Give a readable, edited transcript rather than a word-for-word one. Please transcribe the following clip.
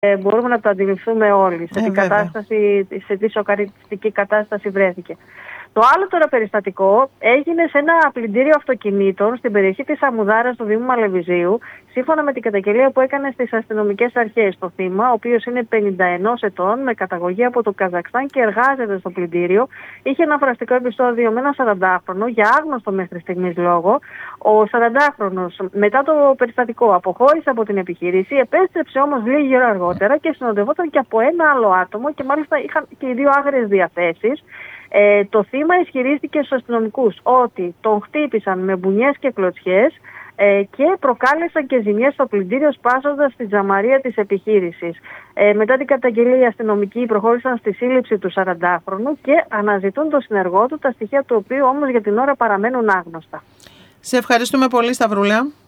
μπορούμε να το αντιληφθούμε όλοι σε τι σοκαριστική κατάσταση βρέθηκε. Το άλλο τώρα περιστατικό έγινε σε ένα πλυντήριο αυτοκινήτων στην περιοχή της Αμμουδάρας του Δήμου Μαλεβιζίου, σύμφωνα με την καταγγελία που έκανε στις αστυνομικές αρχές. Το θύμα, ο οποίος είναι 51 ετών, με καταγωγή από το Καζακστάν και εργάζεται στο πλυντήριο, είχε ένα φραστικό επεισόδιο με ένα 40χρονο για άγνωστο μέχρι στιγμής λόγο. Ο 40χρονος μετά το περιστατικό αποχώρησε από την επιχείρηση, επέστρεψε όμως λίγη ώρα αργότερα και συνοδευόταν και από ένα άλλο άτομο και μάλιστα είχαν και οι δύο άγριες διαθέσεις. Το θύμα ισχυρίστηκε στους αστυνομικούς ότι τον χτύπησαν με μπουνιές και κλωτσιές και προκάλεσαν και ζημιές στο πλυντήριο σπάζοντας τη τζαμαρία της επιχείρησης. Μετά την καταγγελία, οι αστυνομικοί προχώρησαν στη σύλληψη του 40χρονου και αναζητούν τον συνεργό του, τα στοιχεία του οποίου όμως για την ώρα παραμένουν άγνωστα. Σε ευχαριστούμε πολύ, Σταυρούλα.